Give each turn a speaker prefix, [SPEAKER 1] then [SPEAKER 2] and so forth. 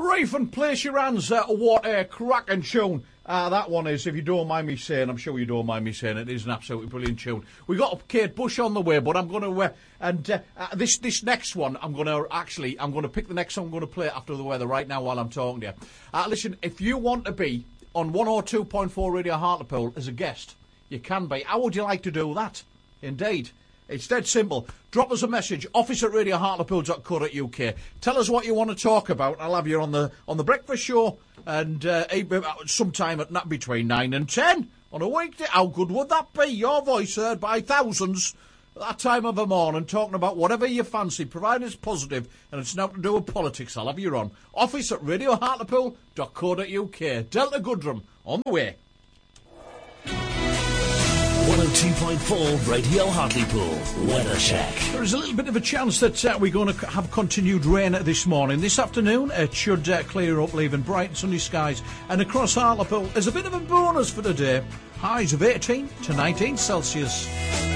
[SPEAKER 1] Reef and Place Your Hands, what a cracking tune. That one is, if you don't mind me saying, I'm sure you don't mind me saying, it is an absolutely brilliant tune. We got Kate Bush on the way, but I'm going to, this next one, I'm going to pick the next song I'm going to play after the weather right now while I'm talking to you. Listen, if you want to be on 102.4 Radio Hartlepool as a guest, you can be. How would you like to do that? Indeed. It's dead simple. Drop us a message, office@radiohartlepool.co.uk. Tell us what you want to talk about. I'll have you on the breakfast show and sometime at between 9 and 10 on a weekday. How good would that be? Your voice heard by thousands at that time of the morning, talking about whatever you fancy, provided it's positive and it's not to do with politics. I'll have you on. office@radiohartlepool.co.uk. Delta Goodrum on the way.
[SPEAKER 2] 102.4 Radio Hartlepool Weather Check.
[SPEAKER 1] There is a little bit of a chance that we're going to have continued rain this morning. This afternoon it should clear up, leaving bright and sunny skies. And across Hartlepool there's a bit of a bonus for today. Highs of 18 to 19 Celsius.